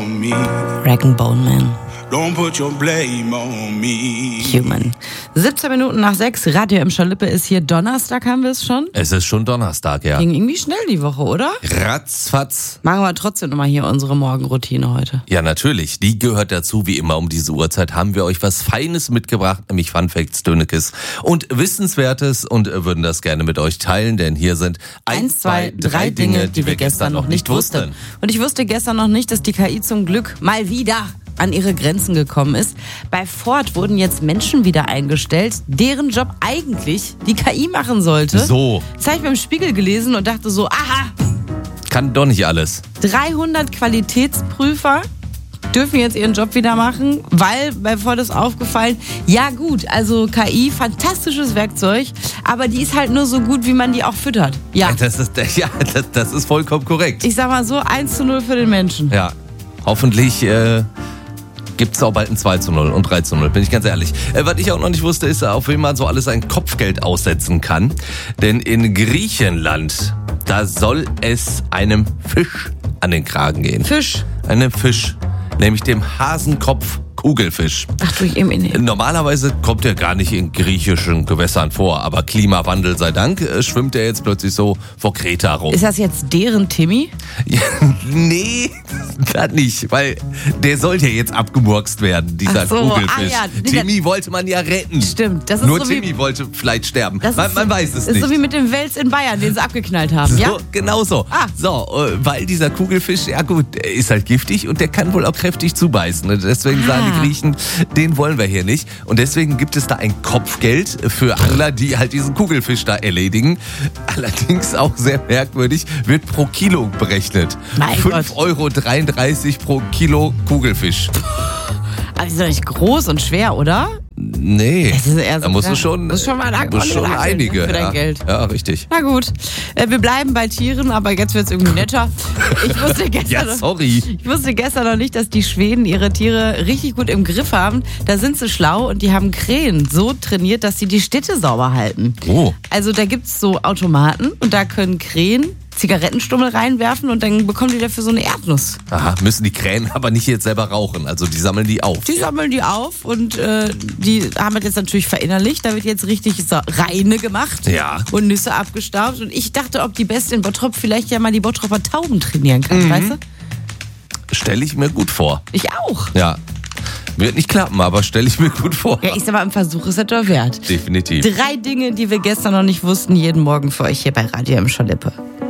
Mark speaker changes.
Speaker 1: on me.
Speaker 2: Rag & Bone Man.
Speaker 1: Don't put your blame on me.
Speaker 2: Human. 17 Minuten nach 6, Radio M. Schalippe ist hier. Donnerstag haben wir es schon.
Speaker 3: Es ist schon Donnerstag, ja.
Speaker 2: Ging irgendwie schnell die Woche, oder?
Speaker 3: Ratzfatz.
Speaker 2: Machen wir trotzdem nochmal hier unsere Morgenroutine heute.
Speaker 3: Ja, natürlich. Die gehört dazu. Wie immer um diese Uhrzeit haben wir euch was Feines mitgebracht, nämlich Fun Facts, Dönekes und Wissenswertes und würden das gerne mit euch teilen, denn hier sind
Speaker 2: 1, 2, 3 Dinge, die wir gestern noch nicht wussten. Und ich wusste gestern noch nicht, dass die KI zum Glück mal wieder an ihre Grenzen gekommen ist. Bei Ford wurden jetzt Menschen wieder eingestellt, deren Job eigentlich die KI machen sollte.
Speaker 3: So.
Speaker 2: Das habe ich beim Spiegel gelesen und dachte so, aha,
Speaker 3: Kann doch nicht alles.
Speaker 2: 300 Qualitätsprüfer dürfen jetzt ihren Job wieder machen, weil bei Ford ist aufgefallen, ja gut, also KI, fantastisches Werkzeug, aber die ist halt nur so gut, wie man die auch füttert. Ja.
Speaker 3: Das ist vollkommen korrekt.
Speaker 2: Ich sag mal so, 1:0 für den Menschen.
Speaker 3: Ja, hoffentlich gibt es auch bald ein 2:0 und 3:0, bin ich ganz ehrlich. Was ich auch noch nicht wusste, ist, auf wen man so alles ein Kopfgeld aussetzen kann. Denn in Griechenland, da soll es einem Fisch an den Kragen gehen.
Speaker 2: Fisch.
Speaker 3: Einem Fisch, nämlich dem Hasenkopf-Kugelfisch.
Speaker 2: Ach du, ich eben nicht.
Speaker 3: Normalerweise kommt er gar nicht in griechischen Gewässern vor, aber Klimawandel sei Dank schwimmt er jetzt plötzlich so vor Kreta rum.
Speaker 2: Ist das jetzt deren Timmy?
Speaker 3: Ja, nee, das nicht, weil der soll ja jetzt abgemurkst werden, dieser
Speaker 2: Ach so,
Speaker 3: Kugelfisch.
Speaker 2: ja.
Speaker 3: Timmy wollte man ja retten.
Speaker 2: Stimmt, das ist
Speaker 3: Nur
Speaker 2: so
Speaker 3: Timmy wollte vielleicht sterben.
Speaker 2: Das
Speaker 3: Man weiß es
Speaker 2: ist
Speaker 3: nicht.
Speaker 2: so wie mit dem Wels in Bayern, den sie abgeknallt haben,
Speaker 3: So,
Speaker 2: ja?
Speaker 3: genau so.
Speaker 2: Ah.
Speaker 3: So, weil dieser Kugelfisch, ja gut, der ist halt giftig und der kann wohl auch kräftig zubeißen. Und deswegen sagen die Griechen, den wollen wir hier nicht. Und deswegen gibt es da ein Kopfgeld für Angler, die halt diesen Kugelfisch da erledigen. Allerdings auch sehr merkwürdig, wird pro Kilo berechnet.
Speaker 2: Mein
Speaker 3: 5,33 € pro Kilo Kugelfisch.
Speaker 2: Aber die sind doch nicht groß und schwer, oder?
Speaker 3: Nee,
Speaker 2: Das ist eher so
Speaker 3: da musst du
Speaker 2: klar.
Speaker 3: schon,
Speaker 2: Das ist schon mal ein
Speaker 3: musst schon
Speaker 2: Ackel,
Speaker 3: einige.
Speaker 2: für dein
Speaker 3: ja.
Speaker 2: Geld.
Speaker 3: Ja, richtig.
Speaker 2: Na gut, wir bleiben bei Tieren, aber jetzt wird's irgendwie netter. Ich wusste
Speaker 3: Ja, sorry.
Speaker 2: gestern noch nicht, dass die Schweden ihre Tiere richtig gut im Griff haben. Da sind sie schlau und die haben Krähen so trainiert, dass sie die Städte sauber halten.
Speaker 3: Oh.
Speaker 2: Also da gibt's so Automaten und da können Krähen Zigarettenstummel reinwerfen und dann bekommen die dafür so eine Erdnuss.
Speaker 3: Aha, müssen die Krähen aber nicht jetzt selber rauchen, also die sammeln die auf.
Speaker 2: Die sammeln die auf und die haben das jetzt natürlich verinnerlicht. Da wird jetzt richtig reine gemacht
Speaker 3: Ja.
Speaker 2: und Nüsse abgestaubt. Und ich dachte, ob die Beste in Bottrop vielleicht ja mal die Bottroper Tauben trainieren kann, weißt du?
Speaker 3: Stelle ich mir gut vor.
Speaker 2: Ich auch.
Speaker 3: Ja, wird nicht klappen, aber stelle ich mir gut vor.
Speaker 2: Ja, ich sag mal, im Versuch ist es doch wert.
Speaker 3: Definitiv.
Speaker 2: 3 Dinge, die wir gestern noch nicht wussten, jeden Morgen für euch hier bei Radio M. Schalippe.